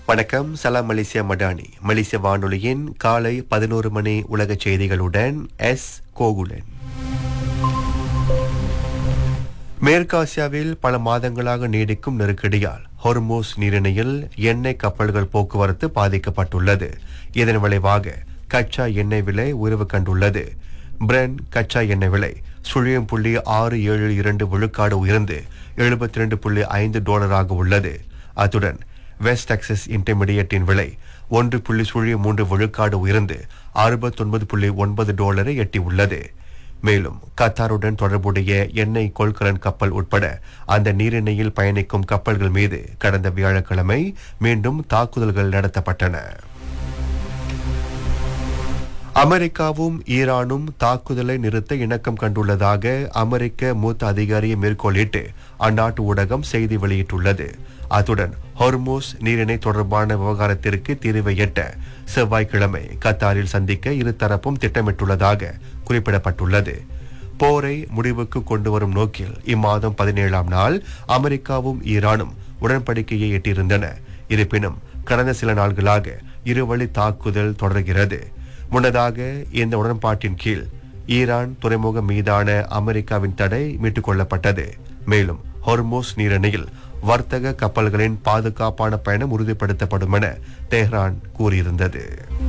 வணக்கம். சலாம் மலேசியா மடானி மலேசிய வானொலியின் காலை 11 மணி உலக செய்திகளுடன் எஸ் கோகுலன். மேற்காசியாவில் பல மாதங்களாக நீடிக்கும் நெருக்கடியால் ஹொர்மூஸ் நீரிணையில் எண்ணெய் கப்பல்கள் போக்குவரத்து பாதிக்கப்பட்டுள்ளது. இதன் விளைவாக கச்சா எண்ணெய் விலை உயர்வு கண்டுள்ளது. பிரெண்ட் கச்சா எண்ணெய் விலை 0.672 விழுக்காடு உயர்ந்து $72.5 உள்ளது. அத்துடன் வெஸ்ட் டெக்சஸ் இன்டர்மீடியட்டின் விலை 1.03 விழுக்காடு உயர்ந்து $69.9 எட்டியுள்ளது. மேலும் கத்தாருடன் தொடர்புடைய எண்ணெய் கொள்கலன் கப்பல் உட்பட அந்த நீரிணையில் பயணிக்கும் கப்பல்கள் மீது கடந்த வியாழக்கிழமை மீண்டும் தாக்குதல்கள் நடத்தப்பட்டன. அமெரிக்காவும் ஈரானும் தாக்குதலை நிறுத்த இணக்கம் கண்டுள்ளதாக அமெரிக்க மூத்த அதிகாரியை மேற்கோளிட்டு அந்நாட்டு ஊடகம் செய்தி வெளியிட்டுள்ளது. அத்துடன் ஹொர்மூஸ் நீரிணை தொடர்பான விவகாரத்திற்கு தீர்வை எட்ட செவ்வாய்க்கிழமை கத்தாரில் சந்திக்க இருதரப்பும் திட்டமிட்டுள்ளதாக குறிப்பிடப்பட்டுள்ளது. போரை முடிவுக்கு கொண்டு வரும் நோக்கில் இம்மாதம் 17ஆம் நாள் அமெரிக்காவும் ஈரானும் உடன்படிக்கையை எட்டியிருந்தன. இருப்பினும் கடந்த சில நாள்களாக இருவழி தாக்குதல் தொடர்கிறது. முன்னதாக இந்த உடன்பாட்டின் கீழ் ஈரான் துறைமுகம் மீதான அமெரிக்காவின் தடை மீட்டுக் கொள்ளப்பட்டது. மேலும் ஹொர்மூஸ் நீரிணையில் வர்த்தக கப்பல்களின் பாதுகாப்பான பயணம் உறுதிப்படுத்தப்படும் என தெஹ்ரான் கூறியிருந்தது.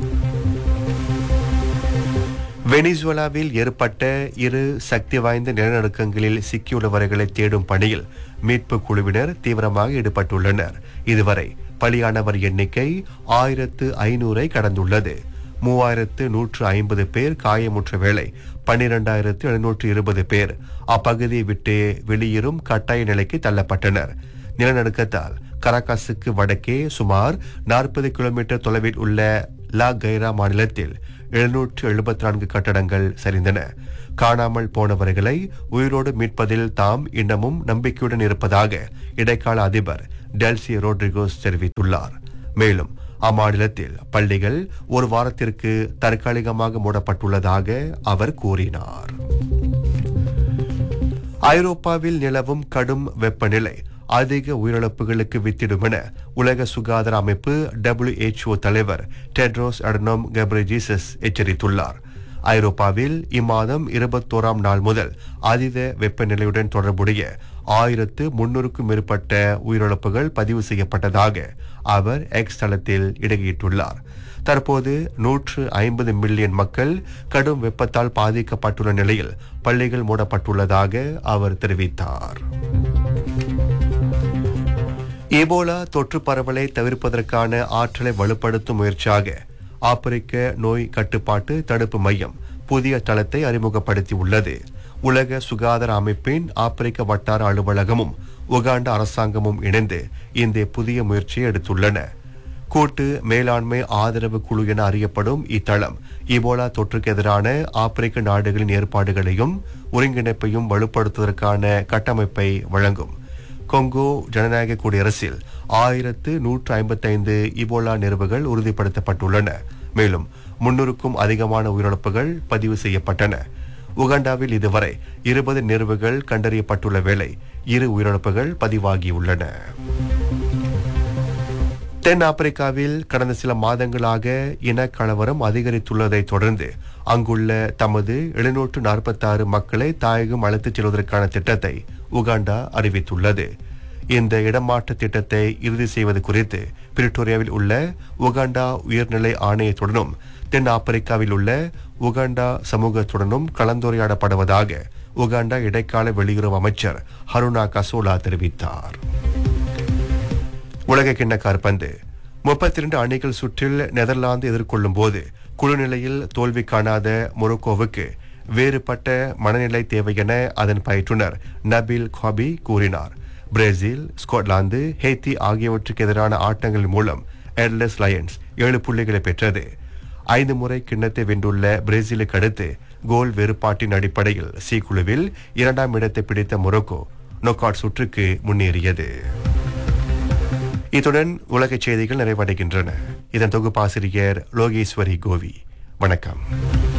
வெனிசுவேலாவில் ஏற்பட்ட இரு சக்தி வாய்ந்த நிலநடுக்கங்களில் சிக்கியுள்ளவர்களை தேடும் பணியில் மீட்பு குழுவினர் தீவிரமாக ஈடுபட்டுள்ளனர். இதுவரை பலியானவர் எண்ணிக்கை 1500 கடந்துள்ளது. 3150 பேர் காயமுற்ற வேளை 12720 பேர் அப்பகுதியை விட்டு வெளியேறும் கட்டாய நிலைக்கு தள்ளப்பட்டனர். நிலநடுக்கத்தால் கராகாசுக்கு வடக்கே சுமார் 40 கிலோமீட்டர் தொலைவில் உள்ள லா கைரா மாநிலத்தில் 774 கட்டடங்கள் சரிந்தன. காணாமல் போனவர்களை உயிரோடு மீட்பதில் தாம் இன்னமும் நம்பிக்கையுடன் இருப்பதாக இடைக்கால அதிபர் டெல்சி ரோட்ரிகோஸ் தெரிவித்துள்ளார். மேலும் அம்மாநிலத்தில் பள்ளிகள் ஒரு வாரத்திற்கு தற்காலிகமாக மூடப்பட்டுள்ளதாக அவர் கூறினார். ஐரோப்பாவில் நிலவும் கடும் வெப்பநிலை அதிக உயிரிழப்புகளுக்கு வித்திடும் என உலக சுகாதார அமைப்பு WHO தலைவர் டெட்ரோஸ் அடனோம் கெப்ரெஜீசஸ் எச்சரித்துள்ளார். ஐரோப்பாவில் இம்மாதம் 21ஆம் நாள் முதல் அதீத வெப்பநிலையுடன் தொடர்புடைய 1300க்கும் மேற்பட்ட உயிரிழப்புகள் பதிவு செய்யப்பட்டதாக அவர் எக்ஸ் தளத்தில் இடுகையிட்டுள்ளார். தற்போது 150 மில்லியன் மக்கள் கடும் வெப்பத்தால் பாதிக்கப்பட்டுள்ள நிலையில் பள்ளிகள் மூடப்பட்டுள்ளதாக அவர் தெரிவித்தார். எபோலா தொற்று பரவலை தவிர்ப்பதற்கான ஆற்றலை வலுப்படுத்தும் முயற்சியாக ஆப்பிரிக்க நோய் கட்டுப்பாட்டு தடுப்பு மையம் புதிய தளத்தை அறிமுகப்படுத்தியுள்ளது. உலக சுகாதார அமைப்பின் ஆப்பிரிக்க வட்டார அலுவலகமும் உகாண்டா அரசாங்கமும் இணைந்து இந்த புதிய முயற்சியை எடுத்துள்ளன. கூட்டு மேலாண்மை ஆதரவு குழு என அறியப்படும் இத்தளம் இபோலா தொற்றுக்கு எதிரான ஆப்பிரிக்க நாடுகளின் ஏற்பாடுகளையும் ஒருங்கிணைப்பையும் வலுப்படுத்துவதற்கான கட்டமைப்பை வழங்கும். கொங்கோ ஜனநாயக குடியரசில் 1155 இபோலா நிறுவுகள் உறுதிப்படுத்தப்பட்டுள்ளன. மேலும் 300க்கும் அதிகமான உயிரிழப்புகள் பதிவு செய்யப்பட்டன. உகாண்டாவில் இதுவரை 20 நிறுவுகள் கண்டறியப்பட்டுள்ள வேளை 2 உயிரிழப்புகள் பதிவாகியுள்ளன. தென் ஆப்பிரிக்காவில் கடந்த சில மாதங்களாக இனக்கலவரம் அதிகரித்துள்ளதை தொடர்ந்து அங்குள்ள தமது 746 மக்களை தாயகம் அழைத்துச் செல்வதற்கான திட்டத்தை உகாண்டா அறிவித்துள்ளது. இந்த இடமாற்ற திட்டத்தை இறுதி செய்வது குறித்து பிரிட்டோரியாவில் உள்ள உகாண்டா உயர்நிலை ஆணையத்துடனும் தென் ஆப்பிரிக்காவில் உள்ள உகாண்டா சமூகத்துடனும் கலந்துரையாடப்படுவதாக உகாண்டா இடைக்கால வெளியுறவு அமைச்சர் ஹருணா கசோலா தெரிவித்தார். உலக கிண்ண காற்பந்து 32 அணிகள் சுற்றில் நெதர்லாந்து எதிர்கொள்ளும் போது குழுநிலையில் தோல்வி காணாத மொரோக்கோவுக்கு வேறுபட்ட மனநிலை தேவை என அதன் பயிற்றுனர் நபில் காபி கூறினார். பிரேசில், ஸ்காட்லாந்து, ஹேத்தி ஆகியவற்றுக்கு எதிரான ஆட்டங்கள் மூலம் எர்லெஸ் லயன்ஸ் 7 புள்ளிகளை பெற்றது. 5 முறை கிண்ணத்தை வென்றுள்ள பிரேசிலுக்கு அடுத்து கோல் வேறுபாட்டின் அடிப்படையில் சி குழுவில் 2ஆம் இடத்தை பிடித்த மொரோக்கோ நாக் அவுட் சுற்றுக்கு முன்னேறியது. இத்துடன் உலகச் செய்திகள் நிறைவடைகின்றன. இதன் தொகுப்பாசிரியர் லோகேஸ்வரி கோவி. வணக்கம்.